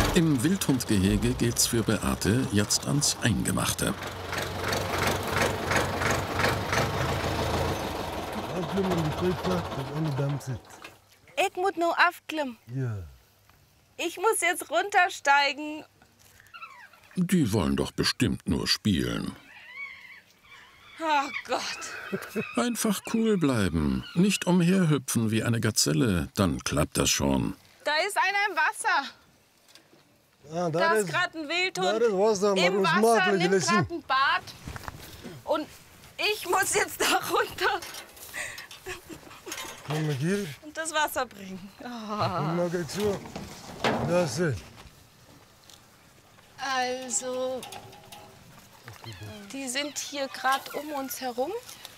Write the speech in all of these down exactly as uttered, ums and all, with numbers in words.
Im Wildhundgehege geht's für Beate jetzt ans Eingemachte. Ich muss noch aufklimmen. Ja. Ich muss jetzt runtersteigen. Die wollen doch bestimmt nur spielen. Oh Gott. Einfach cool bleiben, nicht umherhüpfen wie eine Gazelle, dann klappt das schon. Da ist einer im Wasser. Ah, Da ist is- gerade ein Wildhund daar is Wasser, maar im ons Wasser, makkelijk nimmt jullie zien. gerade ein Bad. Und ich muss jetzt da runter Kom ik hier, und das Wasser bringen. Oh. dan maak ik zo. Dat is het. Also, die sind hier gerade um uns herum.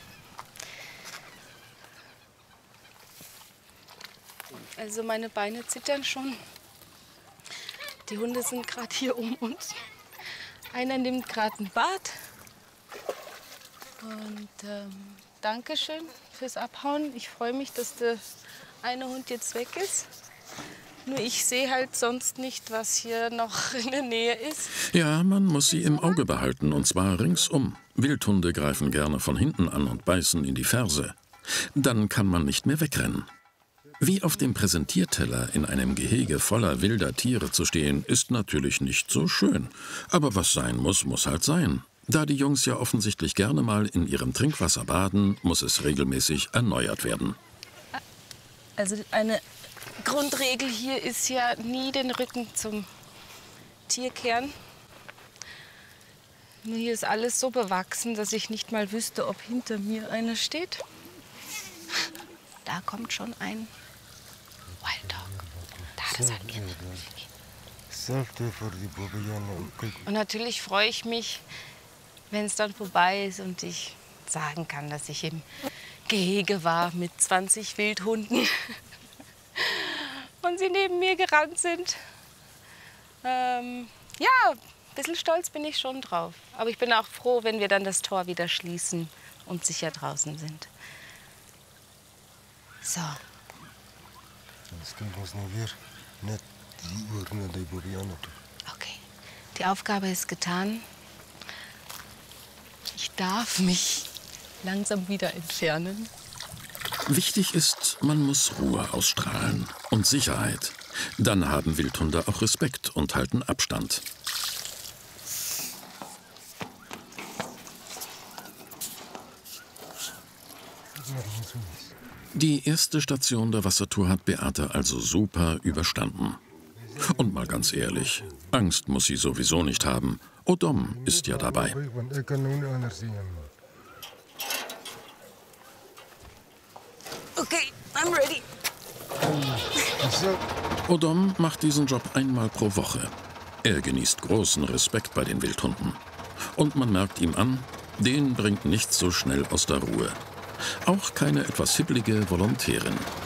Also meine Beine zittern schon. Die Hunde sind gerade hier um uns. Einer nimmt gerade ein Bad. Und ähm, Dankeschön fürs Abhauen. Ich freue mich, dass der eine Hund jetzt weg ist. Nur ich sehe halt sonst nicht, was hier noch in der Nähe ist. Ja, man muss sie im Auge behalten, und zwar ringsum. Wildhunde greifen gerne von hinten an und beißen in die Ferse. Dann kann man nicht mehr wegrennen. Wie auf dem Präsentierteller in einem Gehege voller wilder Tiere zu stehen, ist natürlich nicht so schön. Aber was sein muss, muss halt sein. Da die Jungs ja offensichtlich gerne mal in ihrem Trinkwasser baden, muss es regelmäßig erneuert werden. Also eine Grundregel hier ist ja nie den Rücken zum Tier kehren. Nur hier ist alles so bewachsen, dass ich nicht mal wüsste, ob hinter mir einer steht. Da kommt schon ein Wild Dog. Da, das hat mir. Hetzelfde voor die Bobbejannen. Kijk, Und natürlich freue ich mich, wenn es dann vorbei ist und ich sagen kann, dass ich im Gehege war mit zwanzig Wildhunden und sie neben mir gerannt sind. Ähm, ja, ein bisschen stolz bin ich schon drauf. Aber ich bin auch froh, wenn wir dann das Tor wieder schließen und sicher draußen sind. So, das komt ons nou weer net die uur naar die Bobbejannen toe. okay. Die Aufgabe ist getan. Ich darf mich langsam wieder entfernen. Wichtig ist, man muss Ruhe ausstrahlen und Sicherheit. Dann haben Wildhunde auch Respekt und halten Abstand. Die erste Station der Wassertour hat Beate also super überstanden. Und mal ganz ehrlich, Angst muss sie sowieso nicht haben. Odom ist ja dabei. Want ik kan nu niet anders zien. Okay, I'm ready. Zo. Odom macht diesen Job einmal pro Woche. Er genießt großen Respekt bei den Wildhunden. Und man merkt ihm an, den bringt nichts so schnell aus der Ruhe. Auch keine etwas hibblige Volontärin.